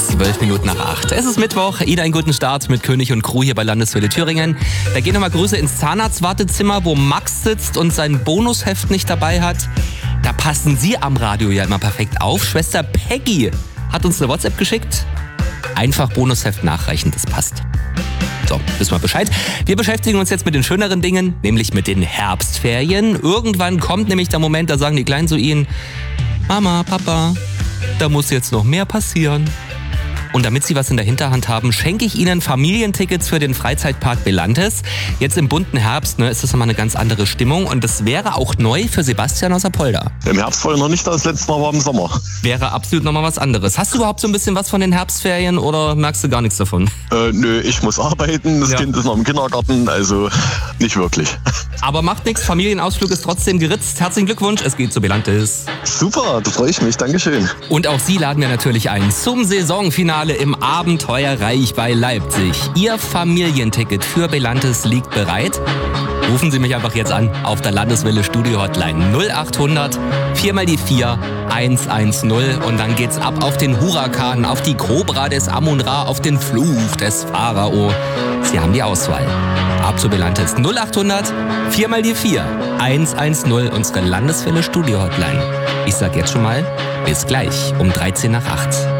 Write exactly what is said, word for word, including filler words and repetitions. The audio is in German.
Zwölf Minuten nach acht. Es ist Mittwoch. Ihnen einen guten Start mit König und Crew hier bei Landeswelle Thüringen. Da gehen nochmal Grüße ins Zahnarztwartezimmer, wo Max sitzt und sein Bonusheft nicht dabei hat. Da passen Sie am Radio ja immer perfekt auf. Schwester Peggy hat uns eine WhatsApp geschickt. Einfach Bonusheft nachreichen, das passt. So, wissen wir Bescheid. Wir beschäftigen uns jetzt mit den schöneren Dingen, nämlich mit den Herbstferien. Irgendwann kommt nämlich der Moment, da sagen die Kleinen zu Ihnen: Mama, Papa, da muss jetzt noch mehr passieren. Und damit Sie was in der Hinterhand haben, schenke ich Ihnen Familientickets für den Freizeitpark Belantes. Jetzt im bunten Herbst, ne, ist das nochmal eine ganz andere Stimmung. Und das wäre auch neu für Sebastian aus Apolda. Im Herbst war ich noch nicht, das letzte Mal war im Sommer. Wäre absolut nochmal was anderes. Hast du überhaupt so ein bisschen was von den Herbstferien oder merkst du gar nichts davon? Äh, nö, ich muss arbeiten, das ja. Kind ist noch im Kindergarten, also nicht wirklich. Aber macht nichts, Familienausflug ist trotzdem geritzt. Herzlichen Glückwunsch, es geht zu Belantes. Super, da freue ich mich, Dankeschön. Und auch Sie laden wir natürlich ein zum Saisonfinale im Abenteuerreich bei Leipzig. Ihr Familienticket für Belantes liegt bereit. Rufen Sie mich einfach jetzt an auf der Landeswelle Studio Hotline null acht hundert vier mal die vier eins eins null und dann geht's ab auf den Hurakan, auf die Cobra des Amun-Ra, auf den Fluch des Pharao. Sie haben die Auswahl. Ab zu Belantes null acht hundert vier mal die vier eins eins null, unsere Landeswelle Studio Hotline. Ich sag jetzt schon mal, bis gleich um dreizehn nach acht.